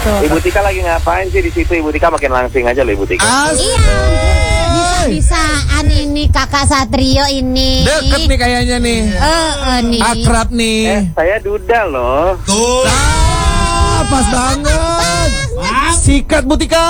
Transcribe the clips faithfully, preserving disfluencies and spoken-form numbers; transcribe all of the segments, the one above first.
Tuh. Ibu Tika lagi ngapain sih di situ? Ibu Tika makin langsing aja loh Ibu Tika. Iya, bisa-bisaan ini kakak Satrio ini. Deket nih kayaknya nih. Eh, uh, nih. Akrab nih. Eh, saya Duda loh. Tuh. Ah, pas banget. Sikat Bu Tika.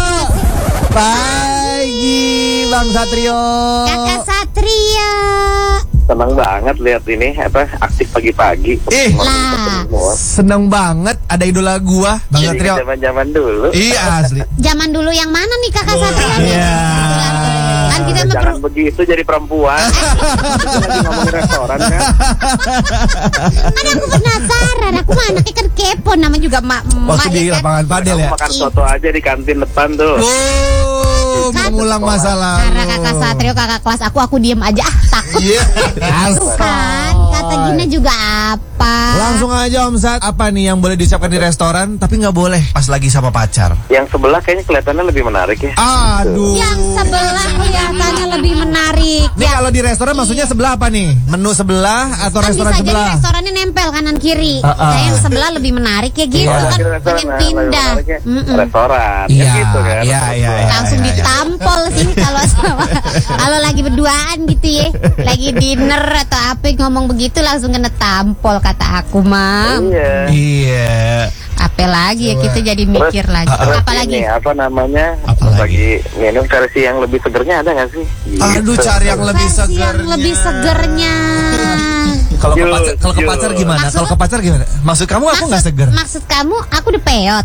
Pagi Bang Satrio. Kakak Satrio. Senang banget lihat ini apa aktif pagi-pagi. Ih, lah. Seneng banget ada idola gua Bang Jadi Satrio. zaman-zaman dulu. Iya asli. Zaman dulu yang mana nih kakak Satrio? Iya. Kan kita mah Jangan per- begitu jadi perempuan. Kita lagi ngomongin restoran kan. kan aku penasaran. Aku mah anaknya kan kepo, namanya juga mak Waktu mak di ya kan. lapangan padel Kamu ya. makan soto aja di kantin depan tuh. Oh, Kan- mengulang masa lalu. Karena kakak Satrio kakak kelas aku, aku diem aja ah takut. Iya. Tuh kan kata Gina juga apa? Langsung aja Om Sat, apa nih yang boleh disiapkan di restoran tapi nggak boleh pas lagi sama pacar? Yang sebelah kayaknya kelihatannya lebih menarik ya. Aduh. Yang sebelah kelihatannya lebih menarik. Nih kalau di restoran maksudnya sebelah apa nih? Menu sebelah atau Kan restoran bisa jadi sebelah? restorannya nempel kanan kiri. Uh-uh. Nah, yang sebelah lebih menarik ya gitu Iya. kan, Restoran, pengen nah, pindah. lebih menariknya Mm-mm. Restoran. Iya, Kan gitu kan. iya, iya, iya. Langsung iya, iya. ditampol sih kalau sama kalau lagi berduaan gitu ya, lagi dinner atau apa ngomong begitu langsung kena tampol kata aku mam. Iya. Iya. Apa lagi ya kita jadi mikir lagi. Terus Apa lagi? ini apa namanya? Apa lagi? Lagi minum versi yang lebih segernya ada nggak sih? Aduh, Gitu. cari yang lebih Versi segernya. yang lebih segernya. Kalau ke Jul, pacar, kalau ke Jul. pacar gimana? Maksud- Kalau ke pacar gimana? Maksud kamu aku nggak seger? Maksud kamu aku udah peot.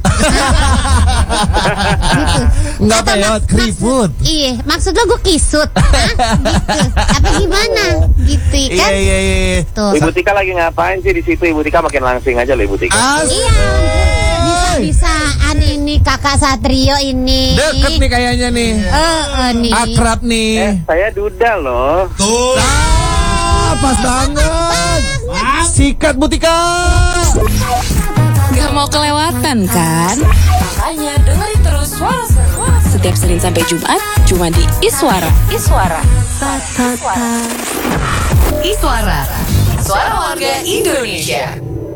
gitu. Nggak Atau peot, mak- keriput. maksud- Iya, maksud lo gue kisut. Hah? Gitu. Apa gimana? Gitu Iya kan? iya iya. Tuh. Ibu Tika lagi ngapain sih di situ? Ibu Tika makin langsing aja loh Ibu Tika. Asli. Iya, bisa-bisaan ini kakak Satrio ini. Deket nih kayaknya nih. Eh, eh, nih. Akrab nih. Eh, saya Duda loh. Tuh. Ah, pas banget. Sikat Bu Tika. Gak mau kelewatan kan? Makanya dengerin terus Suara Seru setiap Senin sampai Jumat cuma di Iswara. Iswara. Iswara. Suara warga Indonesia.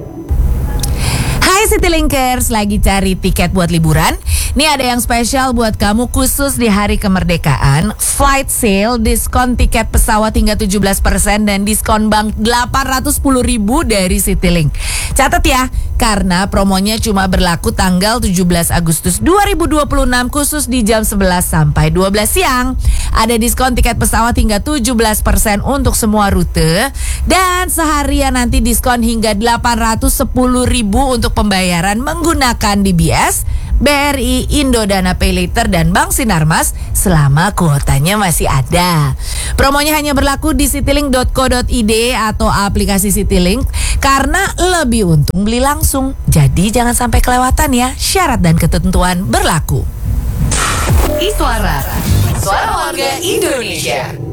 Hai Citylinkers, lagi cari tiket buat liburan? Nih ada yang spesial buat kamu khusus di hari kemerdekaan. Flight sale, diskon tiket pesawat hingga tujuh belas persen dan diskon bank delapan ratus sepuluh ribu dari Citylink. Catat ya, karena promonya cuma berlaku tanggal tujuh belas Agustus dua ribu dua puluh enam khusus di jam sebelas sampai dua belas siang. Ada diskon tiket pesawat hingga tujuh belas persen untuk semua rute. Dan seharian nanti diskon hingga delapan ratus sepuluh ribu untuk pembayaran menggunakan D B S, B R I, Indodana Paylater, dan Bank Sinarmas selama kuotanya masih ada. Promonya hanya berlaku di citylink dot co dot id atau aplikasi Citylink karena lebih untung beli langsung. Jadi jangan sampai kelewatan ya. Syarat dan ketentuan berlaku. Iswara, suara warga Indonesia.